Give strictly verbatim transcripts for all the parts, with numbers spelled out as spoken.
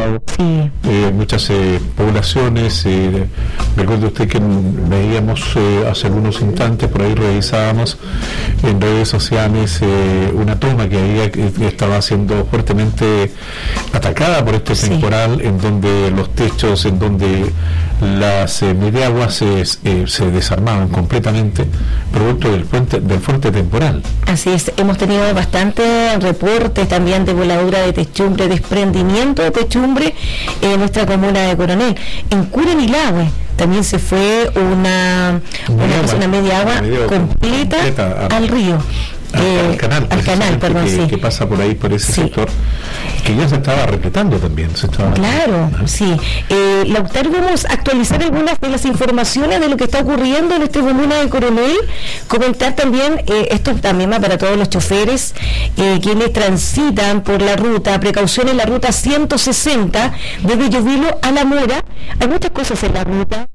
afectado sí. eh, muchas eh, poblaciones. Eh, recuerde usted que veíamos eh, hace algunos instantes, por ahí revisábamos en redes sociales eh, una toma que había que estaba siendo fuertemente atacada por este temporal, sí. en donde los techos, en donde las eh, mediaguas se, eh, se desarmaban completamente producto del fuerte, del fuerte temporal. Así es, hemos tenido bastantes reportes también de voladura de techumbre, desprendimiento de techumbre en nuestra comuna de Coronel. En Curanilahue también se fue una, una, una, una media agua completa, completa a, al río. Al, eh, al canal, al canal perdón, que, sí. que pasa por ahí, por ese sí. sector, que ya se estaba repletando también. Se estaba claro, ¿no? sí. Eh, Lautaro, vamos a actualizar algunas de las informaciones de lo que está ocurriendo en esta comuna de Coronel. Comentar también, eh, esto también va para todos los choferes, eh, quienes transitan por la ruta, precaución en la ruta ciento sesenta, desde Llovilo a La Mora. Hay muchas cosas en la ruta.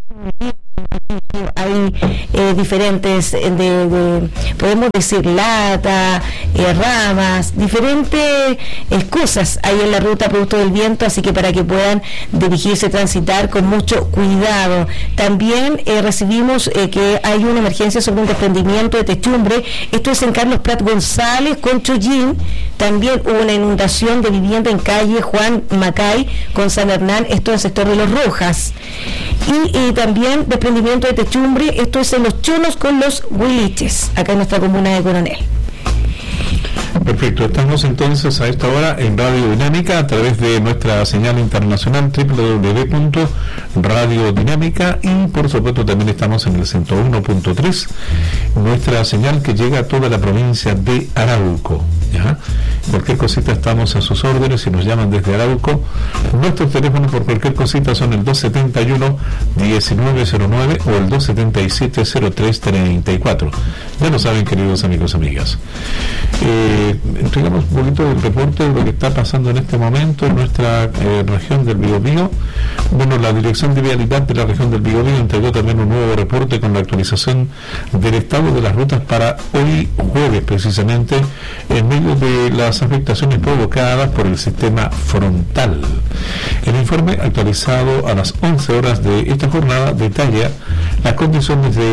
Hay eh, diferentes de, de podemos decir lata, eh, ramas, diferentes eh, cosas hay en la ruta producto del viento, así que para que puedan dirigirse, transitar con mucho cuidado. También eh, recibimos eh, que hay una emergencia sobre un desprendimiento de techumbre, esto es en Carlos Prat González con Chollín. También hubo una inundación de vivienda en calle Juan Macay con San Hernán, esto es el sector de Los Rojas. Y, y también desprendimiento de techumbre, esto es en Los Chonos con Los Huiliches, acá en nuestra comuna de Coronel. Perfecto, estamos entonces a esta hora en Radio Dinámica a través de nuestra señal internacional doble u doble u doble u punto radio dinámica y por supuesto también estamos en el ciento uno punto tres, nuestra señal que llega a toda la provincia de Arauco. ¿Ya? Cualquier cosita estamos a sus órdenes si nos llaman desde Arauco. Nuestros teléfonos por cualquier cosita son el dos setenta y uno, diecinueve cero nueve o el dos setenta y siete, cero tres treinta y cuatro. Ya lo saben, queridos amigos y amigas. Eh, entregamos un poquito del reporte de lo que está pasando en este momento en nuestra eh, región del Biobío. Bueno, la Dirección de Vialidad de la región del Biobío entregó también un nuevo reporte con la actualización del estado de las rutas para hoy jueves, precisamente en medio de las afectaciones provocadas por el sistema frontal. El informe actualizado a las once horas de esta jornada detalla las condiciones de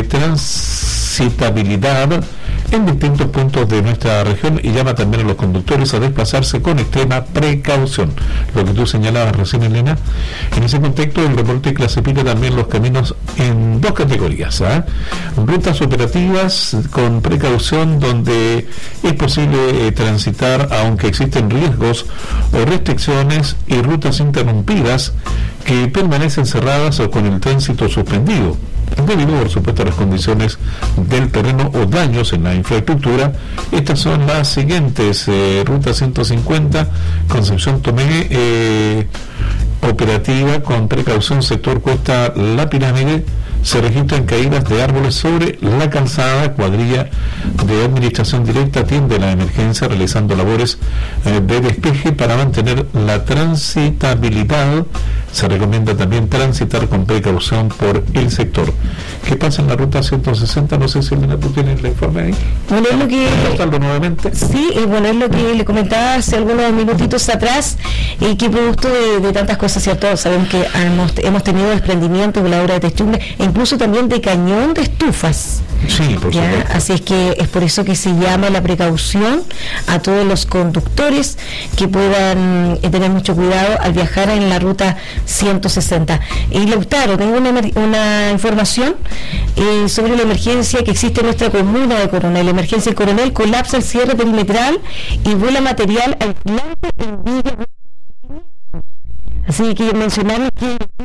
transitabilidad en distintos puntos de nuestra región y llama también a los conductores a desplazarse con extrema precaución. Lo que tú señalabas recién, Elena, en ese contexto el reporte clasifica también los caminos en dos categorías, ¿eh? Rutas operativas con precaución donde es posible eh, transitar aunque existen riesgos o restricciones, y rutas interrumpidas que permanecen cerradas o con el tránsito suspendido debido por supuesto a las condiciones del terreno o daños en la infraestructura. Estas son las siguientes: eh, ruta ciento cincuenta Concepción Tomé, eh, operativa con precaución, sector Cuesta La Pirámide, se registran caídas de árboles sobre la calzada. Cuadrilla de administración directa atiende la emergencia realizando labores eh, de despeje para mantener la transitabilidad. Se recomienda también transitar con precaución por el sector. ¿Qué pasa en la ruta ciento sesenta? No sé si Elena, tú tienes el informe ahí. Bueno, es lo que... nuevamente? Sí, eh, bueno, es lo que le comentaba hace algunos minutitos atrás, y eh, que producto de, de tantas cosas, ¿cierto? Sabemos que hemos, hemos tenido desprendimientos de la obra de techumbre e incluso también de cañón de estufas. Sí, por ¿Ya? supuesto. Así es que es por eso que se llama la precaución a todos los conductores que puedan eh, tener mucho cuidado al viajar en la ruta ciento sesenta. Y Lautaro, tengo una, una información eh, sobre la emergencia que existe en nuestra comuna de Coronel. La emergencia de Coronel: colapsa el cierre perimetral y vuela material aislante en Villa. Así que mencionaron que